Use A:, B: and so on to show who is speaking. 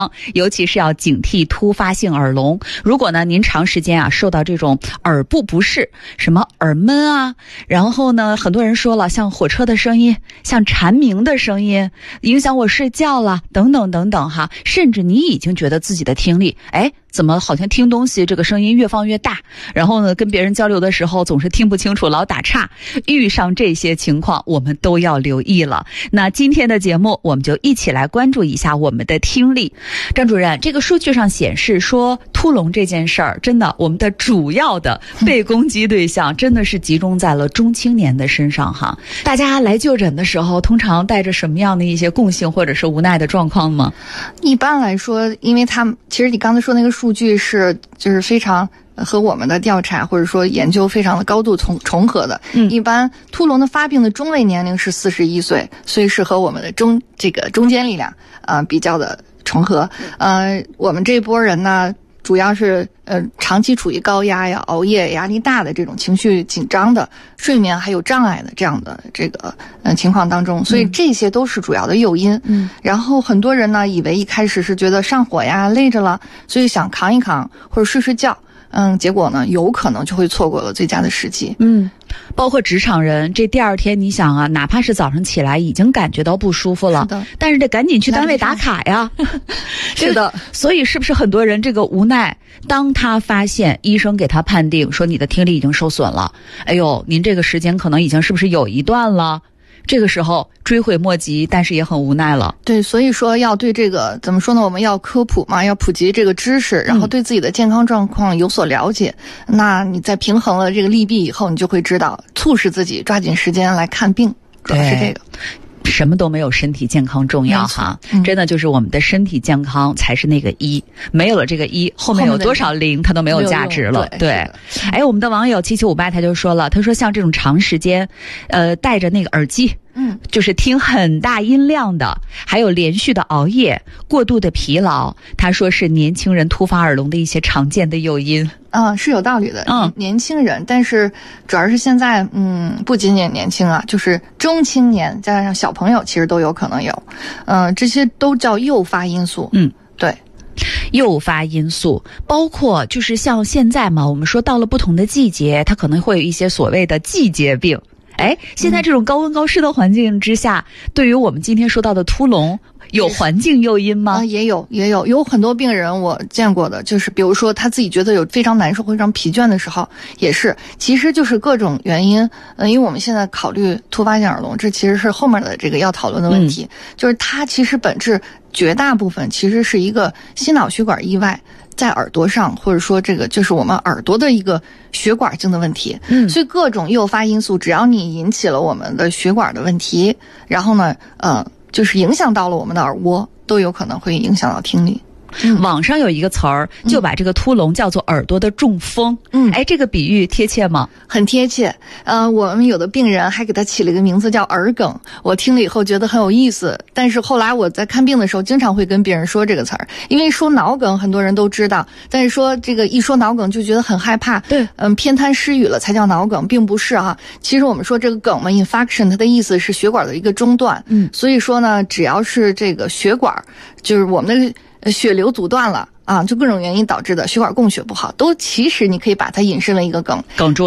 A: 尤其是要警惕突发性耳聋。如果呢您长时间受到这种耳部不适，什么耳闷啊，然后呢很多人说了，像火车的声音，像蝉鸣的声音，影响我睡觉了，等等等等哈，甚至你已经觉得自己的听力，怎么好像听东西这个声音越放越大，然后呢跟别人交流的时候总是听不清楚，老打岔。遇上这些情况我们都要留意了。那今天的节目我们就一起来关注一下我们的听力。张主任，这个数据上显示说突聋这件事儿，真的我们的主要的被攻击对象真的是集中在了中青年的身上哈。大家来就诊的时候通常带着什么样的一些共性或者是无奈的状况吗？
B: 一般来说，因为他们其实你刚才说那个数据就是非常和我们的调查或者说研究非常的高度重合的。一般突聋的发病的中位年龄是41岁，所以是和我们的中间力量比较的重合。我们这波人呢主要是长期处于高压呀、熬夜、压力大的这种情绪紧张的、睡眠还有障碍的这样的这个情况当中，所以这些都是主要的诱因。然后很多人呢以为一开始是觉得上火呀、累着了，所以想扛一扛或者睡睡觉，结果呢有可能就会错过了最佳的时机。
A: 包括职场人，这第二天你想啊，哪怕是早上起来已经感觉到不舒服了，但是得赶紧去单位打卡呀。
B: 是的，
A: 所以是不是很多人这个无奈，当他发现医生给他判定说你的听力已经受损了，哎呦，您这个时间可能已经是不是有一段了？这个时候追悔莫及，但是也很无奈了。
B: 对，所以说要对这个怎么说呢？我们要科普嘛，要普及这个知识，然后对自己的健康状况有所了解。那你在平衡了这个利弊以后，你就会知道促使自己抓紧时间来看病，主要是这个。
A: 什么都没有身体健康重要哈，真的就是我们的身体健康才是那个一，没有了这个一，后面有多少零它都没有价值了。对，我们的网友7758他就说了，他说像这种长时间戴着那个耳机，就是听很大音量的，还有连续的熬夜、过度的疲劳，他说是年轻人突发耳聋的一些常见的诱因。
B: 是有道理的。年轻人，但是主要是现在不仅仅年轻啊，就是中青年加上小朋友其实都有可能有。这些都叫诱发因素。对。
A: 诱发因素包括就是像现在嘛，我们说到了不同的季节，它可能会有一些所谓的季节病。现在这种高温高湿的环境之下，对于我们今天说到的突聋有环境诱因吗？
B: 也有很多病人我见过的，就是比如说他自己觉得有非常难受、非常疲倦的时候，也是，其实就是各种原因。因为我们现在考虑突发性耳聋，这其实是后面的这个要讨论的问题，就是它其实本质绝大部分其实是一个心脑血管意外。在耳朵上，或者说这个就是我们耳朵的一个血管性的问题。所以各种诱发因素，只要你引起了我们的血管的问题，然后呢，就是影响到了我们的耳蜗，都有可能会影响到听力。
A: 网上有一个词儿就把这个突聋叫做耳朵的中风。这个比喻贴切吗？
B: 很贴切。我们有的病人还给他起了一个名字叫耳梗，我听了以后觉得很有意思，但是后来我在看病的时候经常会跟别人说这个词儿，因为说脑梗很多人都知道，但是说这个一说脑梗就觉得很害怕。
A: 对，
B: 偏瘫失语了才叫脑梗，并不是啊。其实我们说这个梗嘛 ，infarction 它的意思是血管的一个中断。所以说呢，只要是这个血管，就是我们的血流阻断了啊，就各种原因导致的血管供血不好，都其实你可以把它引申为一个梗住。